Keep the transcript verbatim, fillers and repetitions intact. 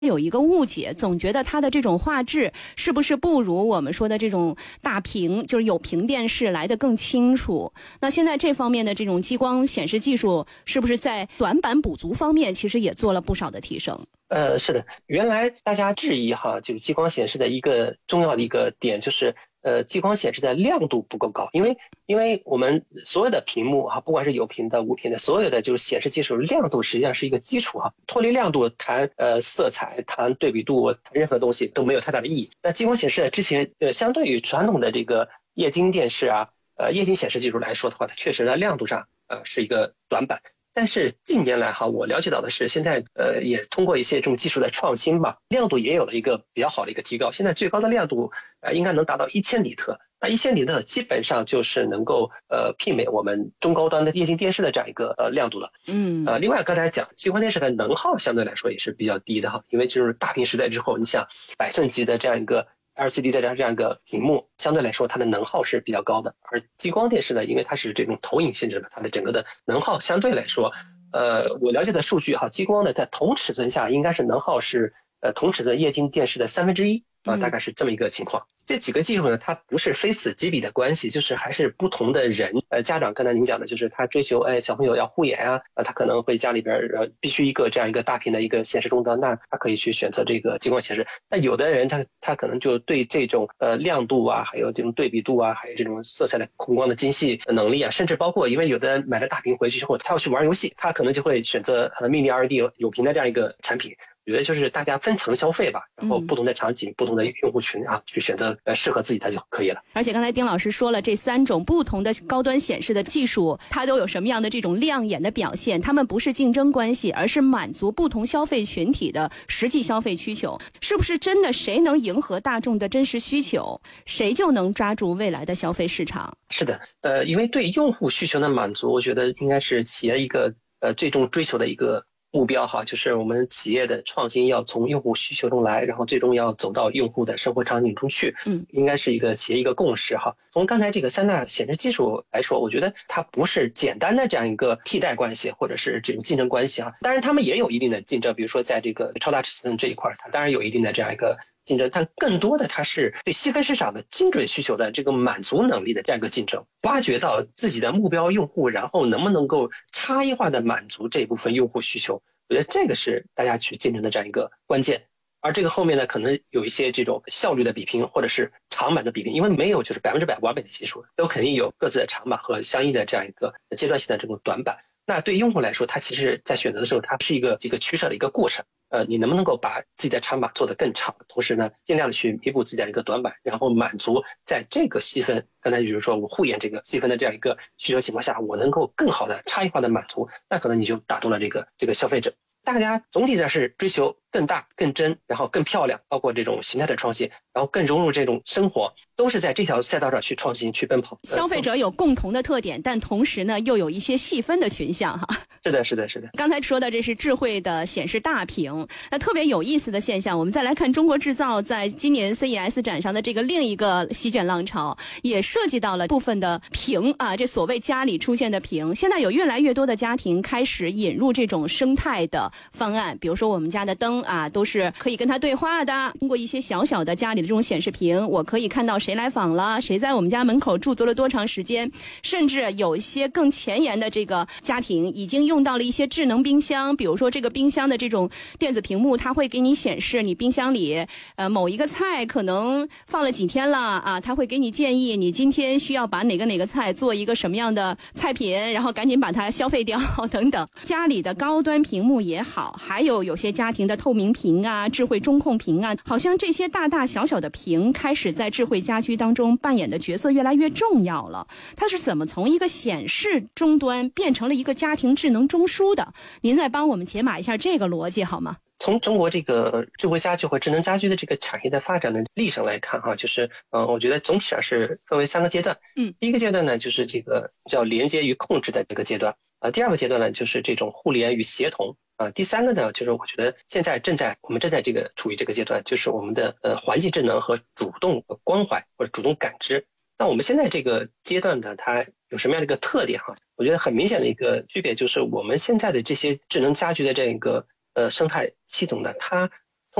有一个误解，总觉得它的这种画质是不是不如我们说的这种大屏，就是有屏电视来得更清楚。那现在这方面的这种激光显示技术，是不是在短板补足方面其实也做了不少的提升？ 呃，是的，原来大家质疑哈，这个激光显示的一个重要的一个点就是，呃，激光显示的亮度不够高，因为因为我们所有的屏幕哈，不管是有屏的、无屏的，所有的就是显示技术，亮度实际上是一个基础哈，脱离亮度谈呃色彩、谈对比度、谈任何东西都没有太大的意义。那激光显示之前呃，相对于传统的这个液晶电视啊，呃，液晶显示技术来说的话，它确实在亮度上呃是一个短板。但是近年来哈，我了解到的是，现在呃也通过一些这种技术的创新吧，亮度也有了一个比较好的一个提高。现在最高的亮度呃应该能达到一千尼特，那一千尼特基本上就是能够呃媲美我们中高端的液晶电视的这样一个呃亮度了。 嗯， 呃，另外刚才讲激光电视的能耗相对来说也是比较低的哈，因为进入大屏时代之后，你想百寸级的这样一个L C D 的这样一个屏幕，相对来说它的能耗是比较高的，而激光电视呢，因为它是这种投影性质的，它的整个的能耗相对来说，呃，我了解的数据哈，激光的在同尺寸下应该是能耗是呃同尺寸液晶电视的三分之一啊，大概是这么一个情况。这几个技术呢，它不是非此即彼的关系，就是还是不同的人，呃，家长刚才您讲的，就是他追求，哎，小朋友要护眼啊，呃，他可能会家里边呃必须一个这样一个大屏的一个显示终端，那他可以去选择这个激光显示。那有的人他他可能就对这种呃亮度啊，还有这种对比度啊，还有这种色彩的控光的精细能力啊，甚至包括因为有的人买了大屏回去之后，他要去玩游戏，他可能就会选择呃 mini L E D 有屏的这样一个产品。我觉得就是大家分层消费吧，然后不同的场景、嗯、不同的用户群啊，去选择呃适合自己的就可以了。 而且刚才丁老师说了，这三种不同的高端显示的技术，它都有什么样的这种亮眼的表现？它们不是竞争关系，而是满足不同消费群体的实际消费需求。是不是真的谁能迎合大众的真实需求，谁就能抓住未来的消费市场？ 是的，呃，因为对用户需求的满足，我觉得应该是企业一个呃最终追求的一个目标哈，就是我们企业的创新要从用户需求中来，然后最终要走到用户的生活场景中去，嗯，应该是一个企业一个共识哈。从刚才这个三大显示技术来说，我觉得它不是简单的这样一个替代关系或者是这种竞争关系哈。当然他们也有一定的竞争，比如说在这个超大尺寸这一块，它当然有一定的这样一个竞争，但更多的它是对细分市场的精准需求的这个满足能力的这样一个竞争，挖掘到自己的目标用户，然后能不能够差异化的满足这部分用户需求，我觉得这个是大家去竞争的这样一个关键。而这个后面呢，可能有一些这种效率的比拼或者是长板的比拼，因为没有就是百分之百完美的技术，都肯定有各自的长板和相应的这样一个阶段性的这种短板。那对用户来说，它其实在选择的时候，它是一个一个取舍的一个过程。呃，你能不能够把自己的长板做得更长，同时呢，尽量的去弥补自己的一个短板，然后满足在这个细分，刚才比如说我护眼这个细分的这样一个需求情况下，我能够更好的差异化的满足，那可能你就打动了这个这个消费者。大家总体上是追求更大、更真，然后更漂亮，包括这种形态的创新，然后更融入这种生活，都是在这条赛道上去创新、去奔跑。 消费者有共同的特点，但同时呢，又有一些细分的群像哈。 是的，是的，是的。 刚才说的这是智慧的显示大屏，那特别有意思的现象，我们再来看中国制造在今年 C E S 展上的这个另一个席卷浪潮，也涉及到了部分的屏啊，这所谓家里出现的屏，现在有越来越多的家庭开始引入这种生态的方案，比如说我们家的灯啊，都是可以跟它对话的。通过一些小小的家里的这种显示屏，我可以看到谁来访了，谁在我们家门口驻足了多长时间，甚至有一些更前沿的这个家庭已经用到了一些智能冰箱，比如说这个冰箱的这种电子屏幕，它会给你显示你冰箱里呃某一个菜可能放了几天了啊，它会给你建议你今天需要把哪个哪个菜做一个什么样的菜品，然后赶紧把它消费掉等等。家里的高端屏幕也好，还有有些家庭的透明屏啊、智慧中控屏啊，好像这些大大小小的屏开始在智慧家居当中扮演的角色越来越重要了。它是怎么从一个显示终端变成了一个家庭智能中枢的？您再帮我们解码一下这个逻辑好吗？ 从中国这个智慧家居和智能家居的这个产业的发展的历程来看哈，就是呃，我觉得总体上是分为三个阶段。嗯，第一个阶段呢，就是这个叫连接与控制的这个阶段。啊、呃，第二个阶段呢，就是这种互联与协同。啊、呃，第三个呢，就是我觉得现在正在我们正在这个处于这个阶段，就是我们的呃环境智能和主动关怀或者主动感知。那我们现在这个阶段呢，它有什么样的一个特点哈？我觉得很明显的一个区别就是，我们现在的这些智能家居的这样一个呃生态系统呢，它